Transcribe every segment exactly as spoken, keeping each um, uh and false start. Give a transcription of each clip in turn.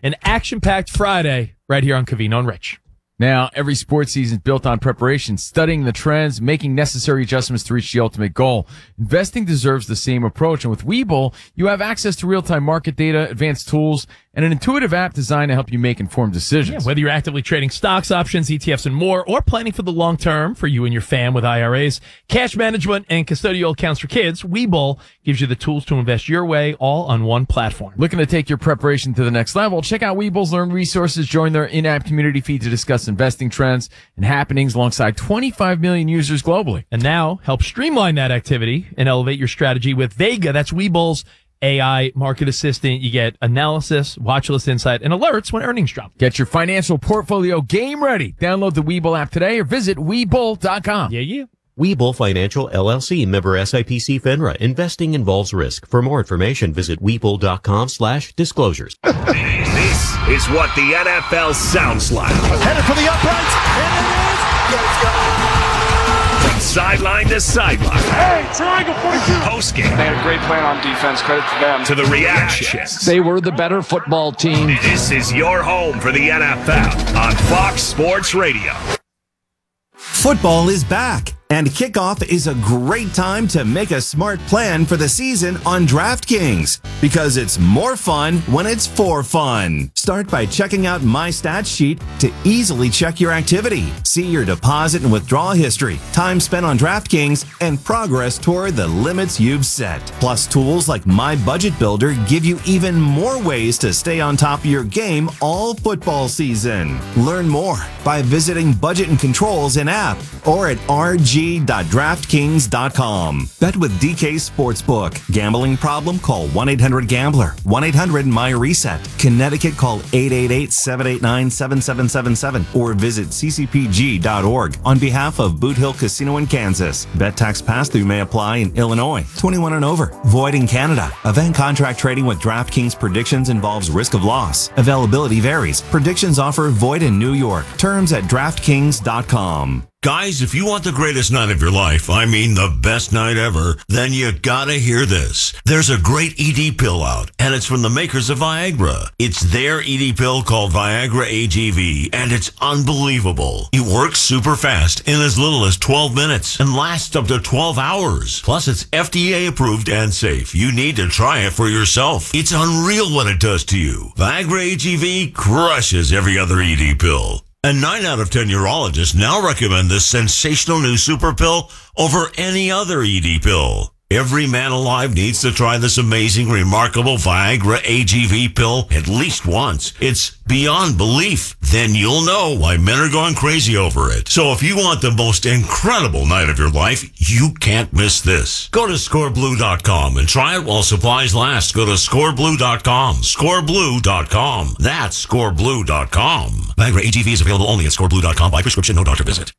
an action-packed Friday right here on Covino and Rich. Now, every sports season is built on preparation, studying the trends, making necessary adjustments to reach the ultimate goal. Investing deserves the same approach, and with Webull, you have access to real-time market data, advanced tools, and an intuitive app designed to help you make informed decisions. Yeah, whether you're actively trading stocks, options, E T Fs, and more, or planning for the long term for you and your fam with I R As, cash management, and custodial accounts for kids, Webull gives you the tools to invest your way, all on one platform. Looking to take your preparation to the next level? Check out Webull's Learn Resources. Join their in-app community feed to discuss investing trends and happenings alongside twenty-five million users globally. And now, help streamline that activity and elevate your strategy with Vega. That's Webull's A I market assistant. You get analysis, watch list insight, and alerts when earnings drop. Get your financial portfolio game ready. Download the Webull app today or visit Webull dot com. Yeah, yeah. Webull Financial, L L C, member S I P C FINRA. Investing involves risk. For more information, visit Webull dot com slash disclosures. This is what the N F L sounds like. Headed for the uprights, and it is. Let's go! From sideline to sideline. Hey, triangle forty-two. Post game. They had a great plan on defense. Credit to them. To the reactions. They were the better football team. This is your home for the N F L on Fox Sports Radio. Football is back, and kickoff is a great time to make a smart plan for the season on DraftKings, because it's more fun when it's for fun. Start by checking out My Stats Sheet to easily check your activity, see your deposit and withdrawal history, time spent on DraftKings, and progress toward the limits you've set. Plus, tools like My Budget Builder give you even more ways to stay on top of your game all football season. Learn more by visiting Budget and Controls in app or at r g dot draftkings dot com. Bet with D K Sportsbook. Gambling problem? Call one eight hundred gambler. one eight hundred my reset. Connecticut, call eight eight eight, seven eight nine, seven seven seven seven or visit c c p g dot org on behalf of Boot Hill Casino in Kansas. Bet tax pass-through may apply in Illinois. twenty-one and over. Void in Canada. Event contract trading with DraftKings predictions involves risk of loss. Availability varies. Predictions offer void in New York. Terms at draftkings dot com. Guys, if you want the greatest night of your life, I mean the best night ever, then you gotta hear this. There's a great E D pill out, and it's from the makers of Viagra. It's their E D pill called Viagra A G V, and it's unbelievable. It works super fast in as little as twelve minutes and lasts up to twelve hours. Plus, it's F D A approved and safe. You need to try it for yourself. It's unreal what it does to you. Viagra A G V crushes every other E D pill. And nine out of ten urologists now recommend this sensational new super pill over any other E D pill. Every man alive needs to try this amazing, remarkable Viagra A G V pill at least once. It's beyond belief. Then you'll know why men are going crazy over it. So if you want the most incredible night of your life, you can't miss this. Go to score blue dot com and try it while supplies last. Go to score blue dot com. score blue dot com. That's score blue dot com. Viagra A G V is available only at score blue dot com by prescription, no doctor visit.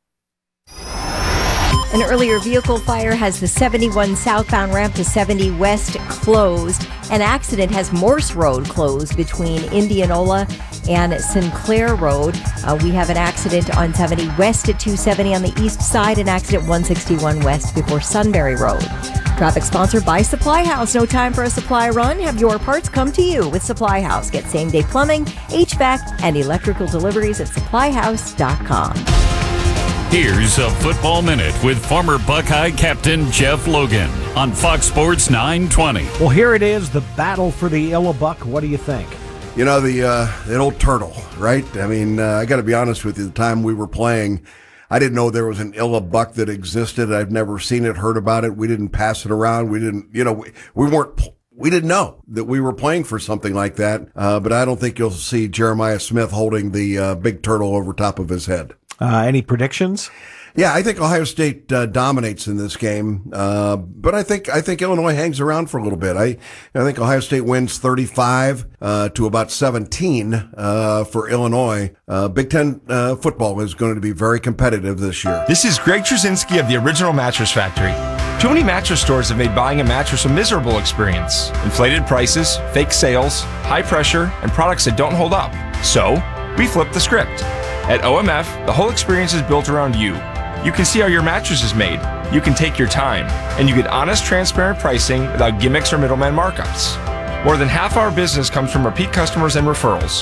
An earlier vehicle fire has the seventy-one southbound ramp to seventy west closed. An accident has Morse Road closed between Indianola and Sinclair Road. Uh, we have an accident on seventy west at two seventy on the east side, an accident one sixty-one west before Sunbury Road. Traffic sponsored by Supply House. No time for a supply run. Have your parts come to you with Supply House. Get same-day plumbing, H V A C, and electrical deliveries at supply house dot com. Here's a Football Minute with former Buckeye captain Jeff Logan on Fox Sports nine twenty. Well, here it is, the battle for the Illabuck. What do you think? You know, the uh, that old turtle, right? I mean, uh, I got to be honest with you. The time we were playing, I didn't know there was an Illabuck that existed. I've never seen it, heard about it. We didn't pass it around. We didn't, you know, we, we weren't. We didn't know that we were playing for something like that. Uh, but I don't think you'll see Jeremiah Smith holding the uh, big turtle over top of his head. Uh, any predictions? Yeah, I think Ohio State uh, dominates in this game, uh, but I think I think Illinois hangs around for a little bit. I I think Ohio State wins thirty-five uh, to about seventeen uh, for Illinois. Uh, Big Ten uh, football is going to be very competitive this year. This is Greg Trzynski of the Original Mattress Factory. Too many mattress stores have made buying a mattress a miserable experience. Inflated prices, fake sales, high pressure, and products that don't hold up. So we flipped the script. At O M F, the whole experience is built around you. You can see how your mattress is made. You can take your time. And you get honest, transparent pricing without gimmicks or middleman markups. More than half our business comes from repeat customers and referrals.